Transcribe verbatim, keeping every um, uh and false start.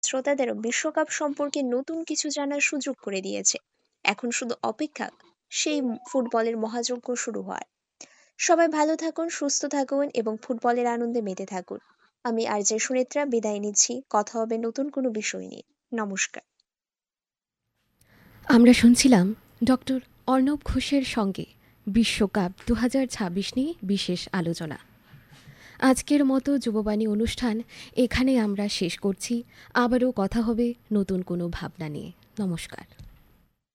শ্রোতাদেরও বিশ্বকাপ সম্পর্কে নতুন কিছু জানার সুযোগ করে দিয়েছে। এখন শুধু অপেক্ষা সেই ফুটবলের মহাযজ্ঞ শুরু হয়। সবাই ভালো থাকুন, সুস্থ থাকুন এবং ফুটবলের আনন্দে মেতে থাকুন। আমি আর যে সুনেত্রা বিদায় নিচ্ছি। কথা হবে নতুন কোনো বিষয় নিয়ে। নমস্কার। আমরা শুনছিলাম ডক্টর অর্ণব ঘোষের সঙ্গে বিশ্বকাপ দু হাজার ছাব্বিশ নিয়ে বিশেষ আলোচনা। আজকের মতো যুববাণী অনুষ্ঠান এখানে আমরা শেষ করছি। আবারও কথা হবে নতুন কোনো ভাবনা নিয়ে। নমস্কার।